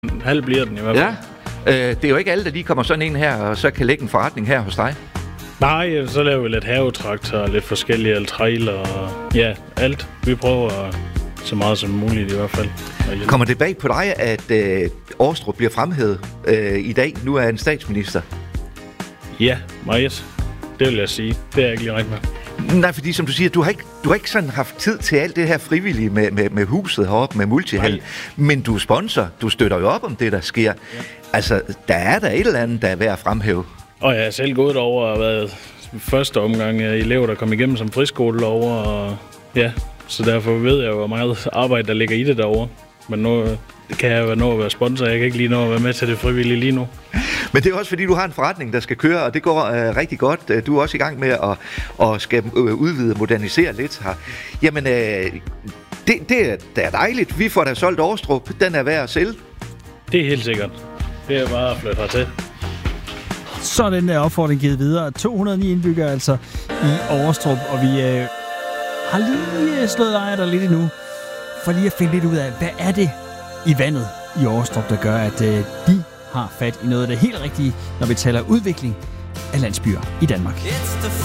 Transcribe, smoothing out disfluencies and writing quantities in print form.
Halv bliver den i hvert fald. Ja. Det er jo ikke alle, der lige kommer sådan en her, og så kan lægge en forretning her hos dig. Nej, så laver vi lidt havetraktor, lidt forskellige trailer og ja, alt. Vi prøver så meget som muligt i hvert fald. Kommer det bag på dig, at Aastrup bliver fremhævet i dag? Nu er en statsminister. Ja, meget. Det vil jeg sige. Det er jeg ikke lige ret med. Nej, fordi som du siger, du har ikke sådan haft tid til alt det her frivillige med huset heroppe, med multihal. Men du er sponsor. Du støtter jo op om det, der sker. Ja. Altså, der er der et eller andet, der er værd at fremhæve. Og jeg er selv gået over og været første omgang af elever, der kom igennem som friskole over. Og ja, så derfor ved jeg jo, hvor meget arbejde, der ligger i det derovre. Men nu kan jeg jo nå at være sponsor. Jeg kan ikke lige nå at være med til det frivillige lige nu. Men det er også fordi, du har en forretning, der skal køre, og det går rigtig godt. Du er også i gang med at skal udvide og modernisere lidt her. Jamen, det er dejligt. Vi får da solgt Aastrup. Den er værd at sælge. Det er helt sikkert. Det er bare at flytte hertil. Så er den der opfordring givet videre. 209 indbyggere altså i Aastrup, og vi har lige slået ejer der lidt endnu, for lige at finde lidt ud af, hvad er det i vandet i Aastrup, der gør, at de har fat i noget af det helt rigtige, når vi taler udvikling af landsbyer i Danmark.